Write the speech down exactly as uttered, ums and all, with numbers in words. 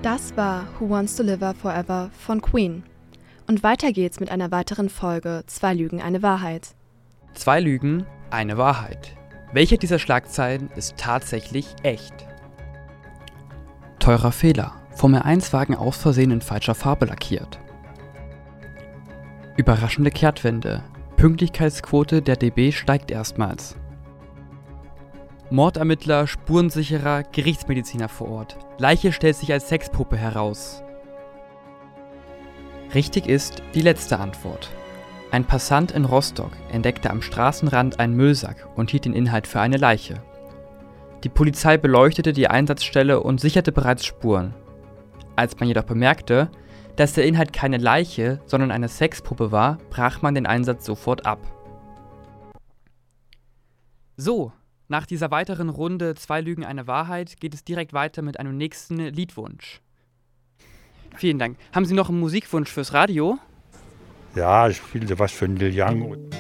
Das war Who Wants to Live Forever von Queen. Und weiter geht's mit einer weiteren Folge Zwei Lügen, eine Wahrheit. Zwei Lügen, eine Wahrheit. Welche dieser Schlagzeilen ist tatsächlich echt? Teurer Fehler. Formel eins Wagen aus Versehen in falscher Farbe lackiert. Überraschende Kehrtwende. Pünktlichkeitsquote der D B steigt erstmals. Mordermittler, Spurensicherer, Gerichtsmediziner vor Ort. Leiche stellt sich als Sexpuppe heraus. Richtig ist die letzte Antwort. Ein Passant in Rostock entdeckte am Straßenrand einen Müllsack und hielt den Inhalt für eine Leiche. Die Polizei beleuchtete die Einsatzstelle und sicherte bereits Spuren. Als man jedoch bemerkte, dass der Inhalt keine Leiche, sondern eine Sexpuppe war, brach man den Einsatz sofort ab. So, nach dieser weiteren Runde Zwei Lügen, eine Wahrheit geht es direkt weiter mit einem nächsten Liedwunsch. Vielen Dank. Haben Sie noch einen Musikwunsch fürs Radio? Ja, ich spielte was für Neil Young.